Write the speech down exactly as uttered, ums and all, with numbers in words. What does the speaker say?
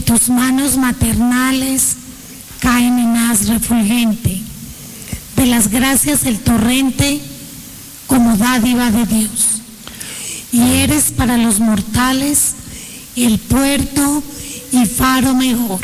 tus manos maternales caen en haz refulgente, de las gracias el torrente como dádiva de Dios. Y eres para los mortales el puerto y faro mejor,